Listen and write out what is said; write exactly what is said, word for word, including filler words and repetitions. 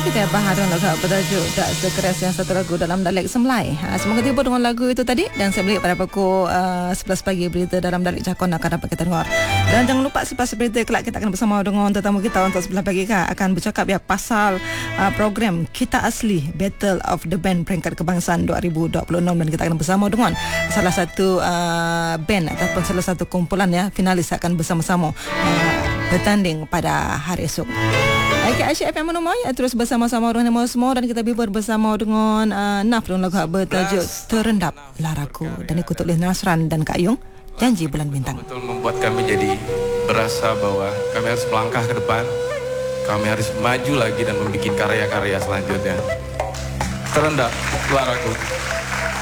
kita bahagia lagu bertajuk Tak Sekeras yang satu lagu dalam dialek Semlai. Ha, semoga tiba dengan lagu itu tadi dan saya balik pada pukul uh, sebelas pagi berita dalam dialek Jakon akan dapat kita dengar. Dan jangan lupa selepas berita kelak kita akan bersama dengan tetamu kita untuk sebelah pagi kan akan bercakap ya pasal uh, program Kita Asli Battle of the Band peringkat kebangsaan dua ribu dua puluh enam dan kita akan bersama dengan salah satu uh, band ataupun salah satu kumpulan ya finalis akan bersama-sama uh, bertanding pada hari esok. Baik, Aisyah F M Menumai terus bersama-sama dengan semua dan kita bimbang bersama dengan uh, Naf dengan lagu bertajuk Terendap Laraku dan ikut oleh Nasran dan Kak Yung Janji Bulan Bintang. Betul membuat kami jadi berasa bahwa kami harus melangkah ke depan, kami harus maju lagi dan membuat karya-karya selanjutnya. Terendap Laraku.